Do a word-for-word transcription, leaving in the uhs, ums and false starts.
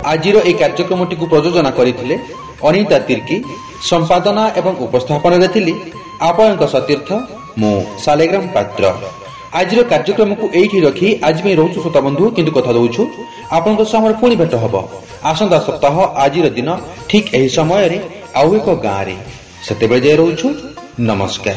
ଆଜିର ଏହି କାର୍ଯ୍ୟକ୍ରମଟିକୁ ପ୍ରଯୋଜନା କରିଥିଲେ ଅନିତା ତିର୍କି, ସମ୍ପାଦନା ଏବଂ ଉପସ୍ଥାପନରେ ଥିଲି ଆପଣଙ୍କ ସତୀର୍ଥ ମୁଁ ଶାଲିଗ୍ରାମ ପାତ୍ର। ଆଜିର କାର୍ଯ୍ୟକ୍ରମକୁ ଏଇଠି ରଖି ଆଜି ପାଇଁ ରହୁଛୁ ଶ୍ରୋତା ବନ୍ଧୁ, କିନ୍ତୁ କଥା ଦଉଛୁ ଆପଣଙ୍କ ସହ ଆମର ପୁଣି ଭେଟ ହବ ଆସନ୍ତା ସପ୍ତାହ ଆଜିର ଦିନ ଠିକ୍ ଏହି ସମୟରେ ଆଉ ଏକ ଗାଁରେ। ସେତେବେଳେ ଯାଏ ରହୁଛୁ, ନମସ୍କାର।